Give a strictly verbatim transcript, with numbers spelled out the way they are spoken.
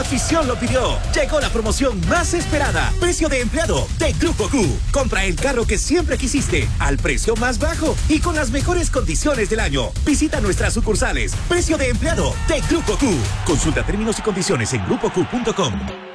afición lo pidió. Llegó la promoción más esperada. Precio de empleado de Grupo Q. Compra el carro que siempre quisiste al precio más bajo y con las mejores condiciones del año. Visita nuestras sucursales. Precio de empleado de Grupo Q. Consulta términos y condiciones en grupo q punto com.